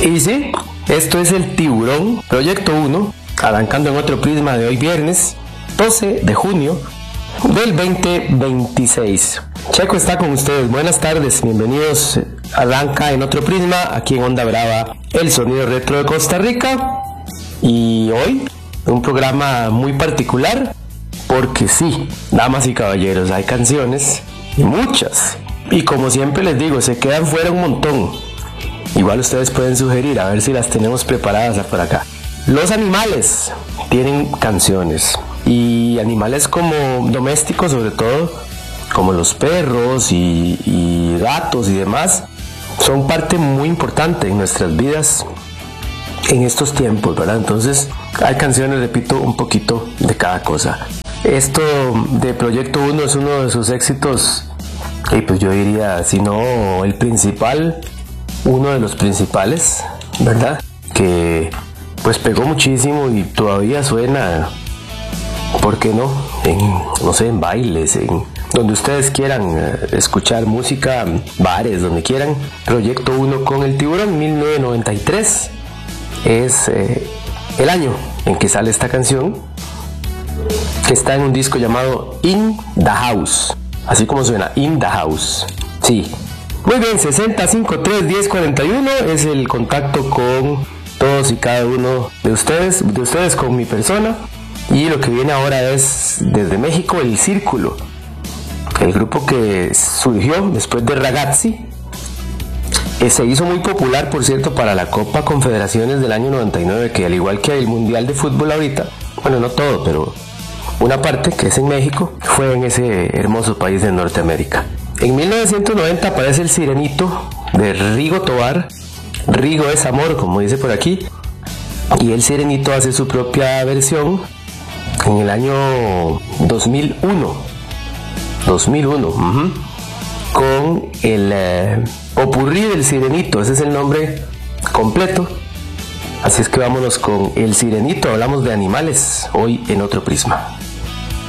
Y sí, esto es el Tiburón, Proyecto 1, arrancando en otro prisma de hoy viernes, 12 de junio del 2026. Checo está con ustedes, buenas tardes, bienvenidos. Arranca en otro prisma, aquí en Onda Brava, el sonido retro de Costa Rica. Y hoy, un programa muy particular, porque sí, damas y caballeros, hay canciones, y muchas. Y como siempre les digo, se quedan fuera un montón. Igual ustedes pueden sugerir, a ver si las tenemos preparadas por acá. Los animales tienen canciones, y animales como domésticos sobre todo, como los perros y gatos y demás, son parte muy importante en nuestras vidas en estos tiempos, ¿verdad? Entonces hay canciones, repito, un poquito de cada cosa. Esto de Proyecto 1 es uno de sus éxitos, y pues yo diría, si no el principal, uno de los principales, ¿verdad? Que pues pegó muchísimo y todavía suena, ¿por qué no? No sé, en bailes, en donde ustedes quieran escuchar música, bares, donde quieran. Proyecto 1 con el Tiburón, 1993 es el año en que sale esta canción, que está en un disco llamado In the House, así como suena, In the House. Sí, muy bien, 60531041 es el contacto con todos y cada uno de ustedes con mi persona. Y lo que viene ahora es desde México, El Círculo, el grupo que surgió después de Ragazzi. Se hizo muy popular, por cierto, para la Copa Confederaciones del año 99, que al igual que el Mundial de Fútbol ahorita, bueno, no todo, pero una parte, que es en México, fue en ese hermoso país de Norteamérica. En 1990 aparece El Sirenito de Rigo Tobar. Rigo es amor, como dice por aquí, y El Sirenito hace su propia versión en el año 2001, con el Popurrí del Sirenito, ese es el nombre completo. Así es que vámonos con El Sirenito, hablamos de animales hoy en otro prisma.